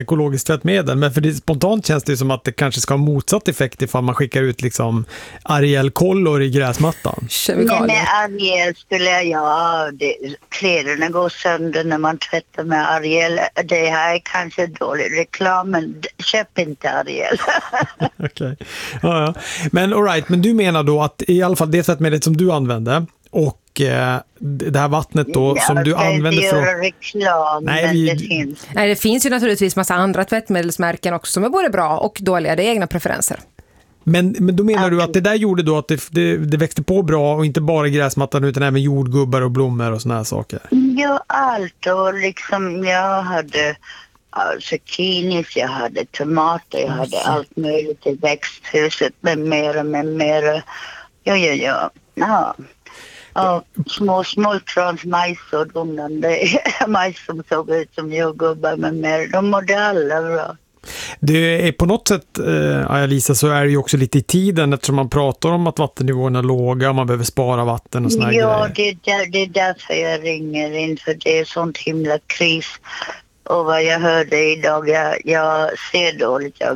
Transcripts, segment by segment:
ekologiskt tvättmedel, men för det spontant känns det som att det kanske ska ha motsatt effekt ifall man skickar ut liksom Ariel-kollor i gräsmattan. Nej, men Ariel skulle kläderna går sönder när man tvättar med Ariel. Det här är kanske dålig reklam, men köp inte Ariel. Okej. Ja. Men all right, men du menar då att i alla fall det tvättmedlet som du använde och det här vattnet då som du använder för reklam, Nej, det finns ju naturligtvis massa andra tvättmedelsmärken också som är både bra och dåliga. Det är egna preferenser. Men då menar du att det där gjorde då att det växte på bra och inte bara gräsmattan utan även jordgubbar och blommor och såna här saker? Ja, allt. Och liksom jag hade zucchinis, jag hade tomater, jag hade allt möjligt i växthuset med mera. Ja. Och små smultronsmajs och donande majs som såg ut som jordgubbar med mer. De mådde alla bra. Det är på något sätt, Lisa, så är det ju också lite i tiden eftersom man pratar om att vattennivåerna är låga och man behöver spara vatten och såna här grejer. Ja, det är därför jag ringer in, för det är sånt himla kris. Och vad jag hörde idag, jag ser dåligt, jag har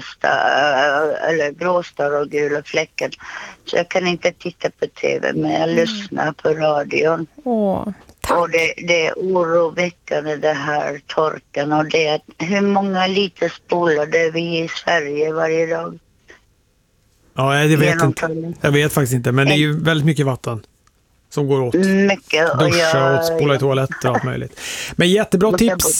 gråstar och gula fläckar. Så jag kan inte titta på tv, men jag lyssnar på radion. Tack. Och det är oroväckande det här torkan, och det är hur många liter spolar det vi i Sverige varje dag. Ja, jag vet inte. Jag vet faktiskt inte, men det är ju väldigt mycket vatten som går åt. Mycket. Duscha och spola i toaletter och allt möjligt. Men jättebra tips.